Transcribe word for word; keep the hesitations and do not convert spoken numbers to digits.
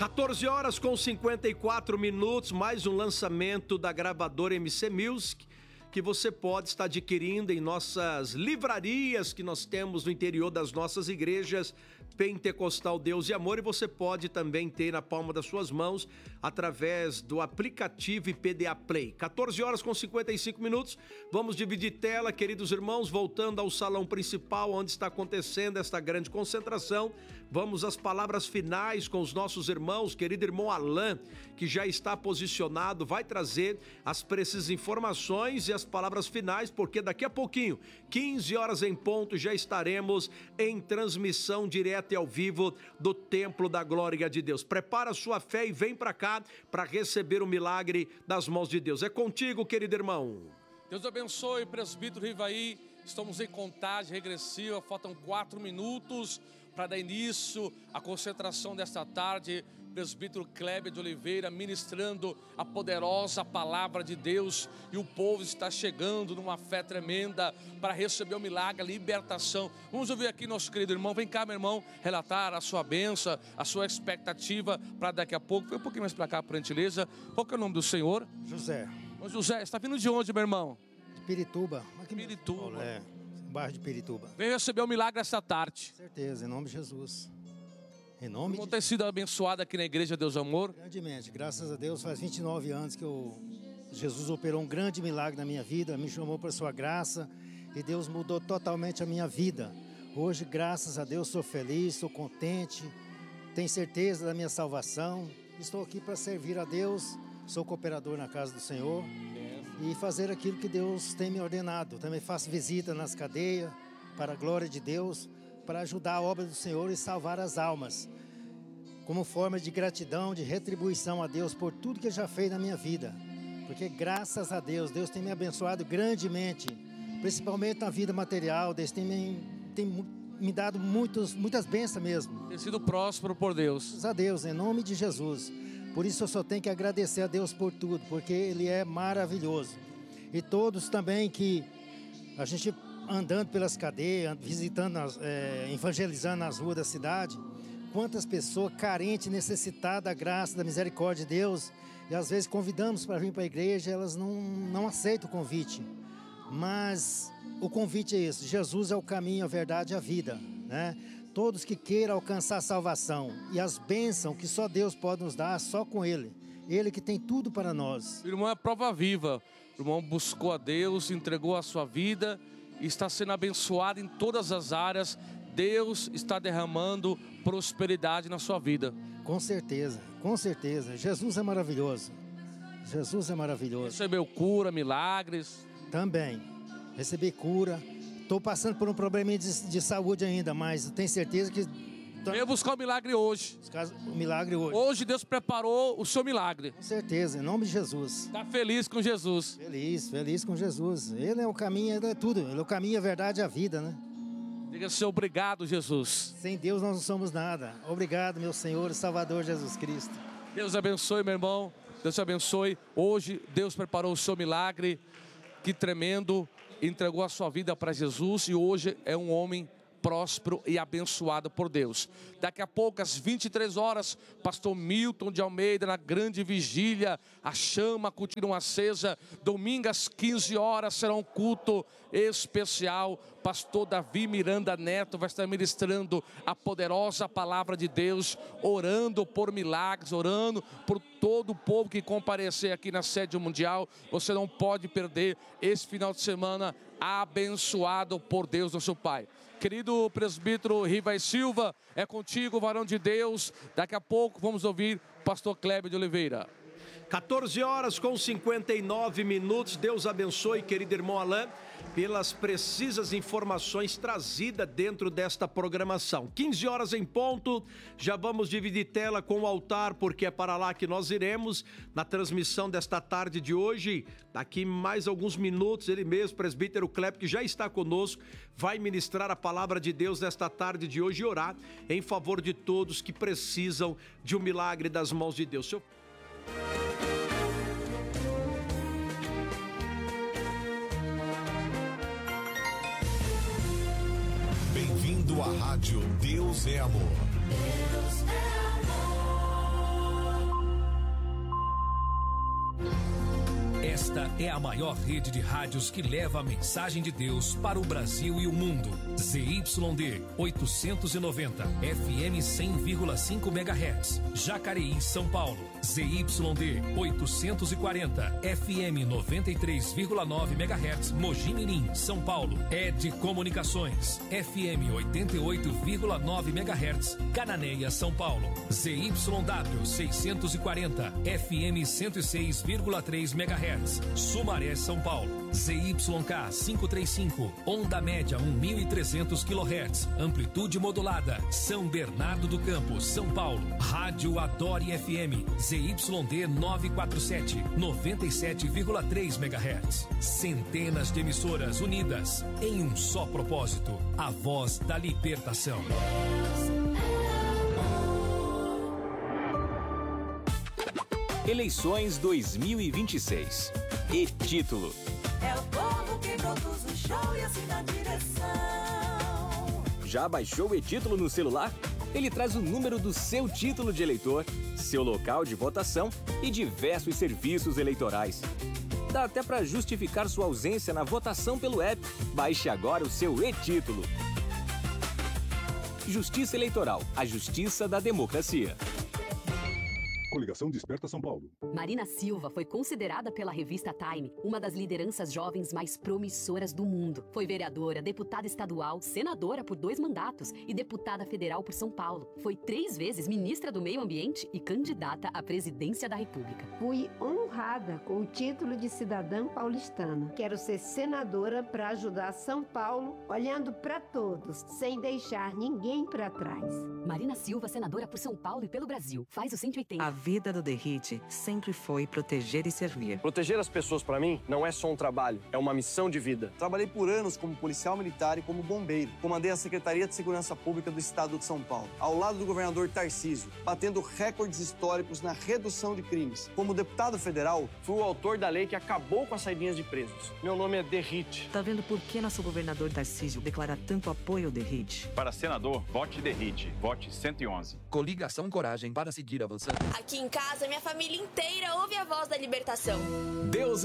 quatorze horas com cinquenta e quatro minutos, mais um lançamento da gravadora M C Music, que você pode estar adquirindo em nossas livrarias que nós temos no interior das nossas igrejas, Pentecostal Deus e Amor, e você pode também ter na palma das suas mãos através do aplicativo I P D A Play. quatorze horas com cinquenta e cinco minutos, vamos dividir tela, queridos irmãos, voltando ao salão principal onde está acontecendo esta grande concentração. Vamos às palavras finais com os nossos irmãos, querido irmão Alain, que já está posicionado, vai trazer as precisas informações e as palavras finais, porque daqui a pouquinho, quinze horas em ponto, já estaremos em transmissão direta e ao vivo do Templo da Glória de Deus. Prepara a sua fé e vem para cá para receber o milagre das mãos de Deus. É contigo, querido irmão. Deus abençoe, presbítero Rivaí. Estamos em contagem regressiva, faltam quatro minutos para dar início à concentração desta tarde. Presbítero Kleber de Oliveira ministrando a poderosa palavra de Deus, e o povo está chegando numa fé tremenda para receber o milagre, a libertação. Vamos ouvir aqui nosso querido irmão. Vem cá, meu irmão, relatar a sua bênção, a sua expectativa para daqui a pouco. Vem um pouquinho mais para cá, por gentileza. Qual que é o nome do senhor? José. Ô José, você está vindo de onde, meu irmão? De Pirituba. Aqui Pirituba. É, bairro de Pirituba. Vem receber o milagre esta tarde. Com certeza, em nome de Jesus. Em nome Como de... tem sido abençoado aqui na Igreja Deus Amor? Grandemente, graças a Deus, faz vinte e nove anos que eu... Jesus operou um grande milagre na minha vida, me chamou por sua graça e Deus mudou totalmente a minha vida. Hoje, graças a Deus, sou feliz, sou contente, tenho certeza da minha salvação. Estou aqui para servir a Deus, sou cooperador na casa do Senhor e fazer aquilo que Deus tem me ordenado. Também faço visita nas cadeias, para a glória de Deus, para ajudar a obra do Senhor e salvar as almas, como forma de gratidão, de retribuição a Deus por tudo que Ele já fez na minha vida, porque graças a Deus, Deus tem me abençoado grandemente, principalmente na vida material. Deus tem me, tem me dado muitos, muitas bênçãos mesmo. Tem sido próspero por Deus. Graças a Deus, em nome de Jesus. Por isso eu só tenho que agradecer a Deus por tudo, porque Ele é maravilhoso. E todos também que a gente... andando pelas cadeias, visitando, é, evangelizando nas ruas da cidade, quantas pessoas carentes, necessitadas da graça, da misericórdia de Deus, e às vezes convidamos para vir para a igreja, elas não, não aceitam o convite, mas o convite é esse: Jesus é o caminho, a verdade e a vida, né? Todos que queiram alcançar a salvação e as bênçãos que só Deus pode nos dar, só com Ele, Ele que tem tudo para nós. O irmão é prova viva, o irmão buscou a Deus, entregou a sua vida, está sendo abençoado em todas as áreas. Deus está derramando prosperidade na sua vida. Com certeza, com certeza. Jesus é maravilhoso. Jesus é maravilhoso. Recebeu cura, milagres? Também. Recebi cura. Estou passando por um problema de, de saúde ainda, mas tenho certeza que... Veio buscar o milagre hoje. O milagre hoje. Hoje Deus preparou o seu milagre. Com certeza, em nome de Jesus. Está feliz com Jesus. Feliz, feliz com Jesus. Ele é o caminho, ele é tudo. Ele é o caminho, a verdade e a vida, né? Diga seu obrigado, Jesus. Sem Deus nós não somos nada. Obrigado, meu Senhor e Salvador Jesus Cristo. Deus abençoe, meu irmão. Deus te abençoe. Hoje Deus preparou o seu milagre. Que tremendo. Entregou a sua vida para Jesus e hoje é um homem próspero e abençoado por Deus. Daqui a pouco, às vinte e três horas, pastor Milton de Almeida, na grande vigília, a chama continua acesa. Domingo às quinze horas será um culto especial. Pastor Davi Miranda Neto vai estar ministrando a poderosa palavra de Deus, orando por milagres, orando por todo o povo que comparecer aqui na sede mundial. Você não pode perder esse final de semana abençoado por Deus, nosso Pai. Querido presbítero Rivaí Silva, é contigo, varão de Deus. Daqui a pouco vamos ouvir pastor Kleber de Oliveira. quatorze horas com cinquenta e nove minutos. Deus abençoe, querido irmão Alain, pelas precisas informações trazidas dentro desta programação. quinze horas em ponto, já vamos dividir tela com o altar, porque é para lá que nós iremos na transmissão desta tarde de hoje. Daqui mais alguns minutos, ele mesmo, presbítero Kleber, que já está conosco, vai ministrar a palavra de Deus nesta tarde de hoje e orar em favor de todos que precisam de um milagre das mãos de Deus. Seu... Bem-vindo à rádio Deus é Amor. Deus é amor. Esta é a maior rede de rádios que leva a mensagem de Deus para o Brasil e o mundo. Z Y D oitocentos e noventa, F M cem vírgula cinco megahertz, Jacareí, São Paulo. Z Y D oitocentos e quarenta, F M noventa e três vírgula nove megahertz, Mogi Mirim, São Paulo. Ed Comunicações, F M oitenta e oito vírgula nove megahertz, Cananéia, São Paulo. Z Y W seiscentos e quarenta, F M cento e seis vírgula três megahertz, Sumaré, São Paulo. Z Y K quinhentos e trinta e cinco, onda média mil e trezentos quilohertz, amplitude modulada, São Bernardo do Campo, São Paulo. Rádio Adore F M, Z Y D novecentos e quarenta e sete, noventa e sete vírgula três megahertz. Centenas de emissoras unidas em um só propósito, a voz da libertação. Eleições dois mil e vinte e seis. E título. É o povo que produz o show e assina a direção. Já baixou o e-título no celular? Ele traz o número do seu título de eleitor, seu local de votação e diversos serviços eleitorais. Dá até para justificar sua ausência na votação pelo app. Baixe agora o seu e-título. Justiça Eleitoral, a justiça da democracia. Coligação Desperta São Paulo. Marina Silva foi considerada pela revista Time uma das lideranças jovens mais promissoras do mundo. Foi vereadora, deputada estadual, senadora por dois mandatos e deputada federal por São Paulo. Foi três vezes ministra do Meio Ambiente e candidata à presidência da República. Fui honrada com o título de cidadã paulistana. Quero ser senadora para ajudar São Paulo, olhando para todos, sem deixar ninguém para trás. Marina Silva, senadora por São Paulo e pelo Brasil. Faz o cento e oitenta. A vida do DERRIT sempre foi proteger e servir. Proteger as pessoas, para mim, não é só um trabalho, é uma missão de vida. Trabalhei por anos como policial militar e como bombeiro. Comandei a Secretaria de Segurança Pública do Estado de São Paulo, ao lado do governador Tarcísio, batendo recordes históricos na redução de crimes. Como deputado federal, fui o autor da lei que acabou com as saidinhas de presos. Meu nome é DERRIT. Tá vendo por que nosso governador Tarcísio declara tanto apoio ao DERRIT? Para senador, vote DERRIT. Vote cento e onze. Coligação Coragem para seguir avançando. Aqui em casa, minha família inteira ouve a voz da libertação. Deus